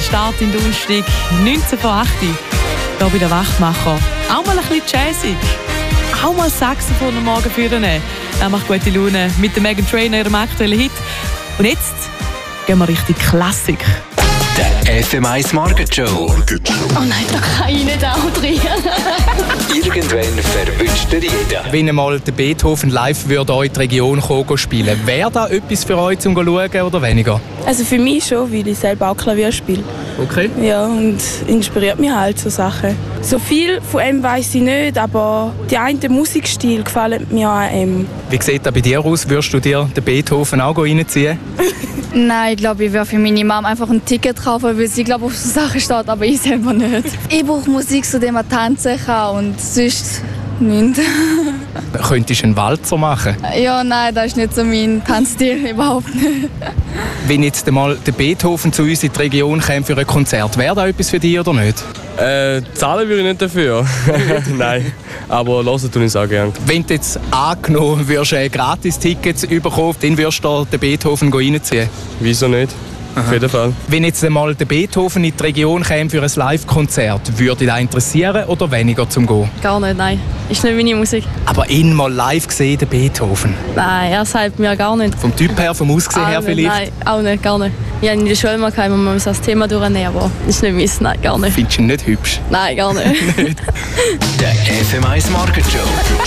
Start in Donnerstag, 19 vor 8 Uhr. Hier bei den Wachmacher. Auch mal ein bisschen jazzig. Auch mal Saxophon am Morgen führen. Er macht gute Laune mit dem Meghan Trainor, ihrem aktuellen Hit. Und jetzt gehen wir richtig Klassik. Der FM1 Morgenshow. Oh nein, da kann ich nicht auch drin. Irgendwann verwünscht ihr jeden. Wenn einmal der Beethoven live würde euch die Region spielen, wäre das etwas für euch zum Schauen oder weniger? Also für mich schon, weil ich selber auch Klavier spiele. Okay. Ja, und inspiriert mich halt so Sachen. So viel von ihm weiss ich nicht, aber die einen Musikstil gefällt mir an ihm. Wie sieht das bei dir aus? Würdest du dir den Beethoven auch reinziehen? Nein, ich glaube, ich würde für meine Mom einfach ein Ticket kaufen, weil sie, glaube auf so Sachen steht, aber ich selber nicht. Ich brauche Musik, zu der man tanzen kann und sonst nichts. Könntest du einen Walzer machen? Ja, nein, das ist nicht so mein Tanzstil, überhaupt nicht. Wenn jetzt einmal der Beethoven zu uns in die Region käme für ein Konzert, wäre das etwas für dich oder nicht? Zahlen würde ich nicht dafür. Nein, aber hören tue ich es auch gerne. Wenn du jetzt angenommen würdest, Gratis-Tickets bekommen, dann würdest du den Beethoven reinziehen? Wieso nicht? Auf jeden Fall. Wenn jetzt einmal der Beethoven in die Region käme für ein Live-Konzert, würde dich das interessieren oder weniger zum Gehen? Gar nicht, nein. Ist nicht meine Musik. Aber ihn mal live gesehen, den Beethoven? Nein, er sagt mir gar nicht. Vom Typ her, vom Aussehen her vielleicht? Nein, auch nicht, gar nicht. Ich habe in der Schule mal das Thema durchnehmen, aber ist nicht meins, nein, gar nicht. Findest du ihn nicht hübsch? Nein, gar nicht. Der FM1 Morgenshow.